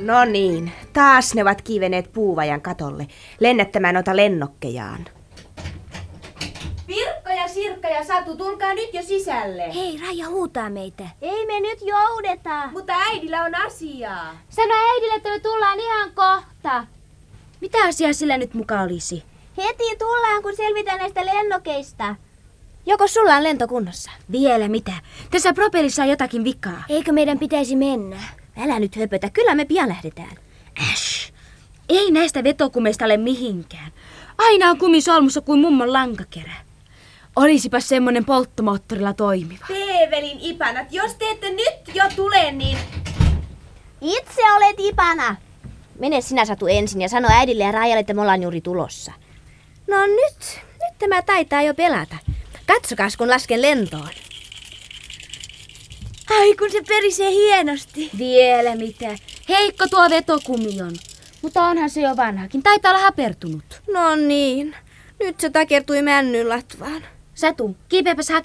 No niin, taas ne ovat kiiveneet puuvajan katolle, lennättämään noita lennokkejaan. Pirkko ja Sirkka ja Satu, tulkaa nyt jo sisälle. Hei, Raija huutaa meitä. Ei me nyt joudeta. Mutta äidillä on asiaa. Sano äidille, että me tullaan ihan kohta. Mitä asiaa sillä nyt muka olisi? Heti tullaan, kun selvitään näistä lennokeista. Joko sulla on lentokunnossa? Vielä mitä? Tässä propellissa on jotakin vikaa. Eikö meidän pitäisi mennä? Älä nyt höpötä, kyllä me pian lähdetään. Äsh! Ei näistä vetokumeista ole mihinkään. Aina on kumi solmussa kuin mummon lankakerä. Olisipa semmonen polttomoottorilla toimiva. Teevelin ipanat, jos te ette nyt jo tule, niin... Itse olet Ipana. Mene sinä, Satu, ensin ja sano äidille ja Raijalle, että me ollaan juuri tulossa. No nyt tämä taitaa jo pelata. Katsokaas, kun lasken lentoon. Ai, kun se perisee hienosti. Vielä mitä. Heikko tuo vetokumi on. Mutta onhan se jo vanhakin. Taitaa olla hapertunut. No niin. Nyt se takertui männyn latvaan. Satu, kiipeäpäs hakemaan